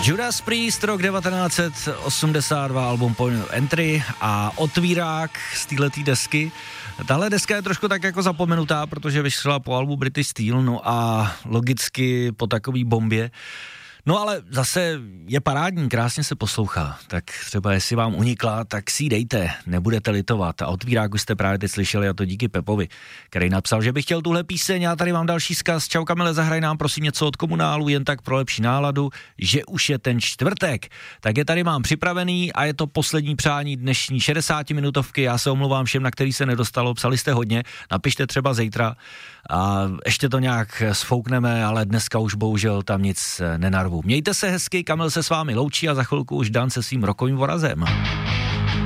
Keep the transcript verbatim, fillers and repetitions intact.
Judas Priest, rok devatenáct set osmdesát dva, album Point of Entry a otvírák z téhletý desky. Tahle deska je trošku tak jako zapomenutá, protože vyšla po albu British Steel, no a logicky po takový bombě. No ale zase je parádní, krásně se poslouchá, tak třeba jestli vám unikla, tak si ji dejte, nebudete litovat. A otvírák už jste právě teď slyšeli, a to díky Pepovi, který napsal, že by chtěl tuhle píseň. Já tady mám další vzkaz. Čau Kamile, zahraj nám prosím něco od Komunálu, jen tak pro lepší náladu, že už je ten čtvrtek. Tak je tady mám připravený a je to poslední přání dnešní šedesátiminutovky. Já se omlouvám všem, na který se nedostalo, psali jste hodně, napište třeba zítra a ještě to nějak sfoukneme, ale dneska už bohužel tam nic nenarvu. Mějte se hezky, Kamil se s vámi loučí a za chvilku už Dan se svým rokovým vorazem.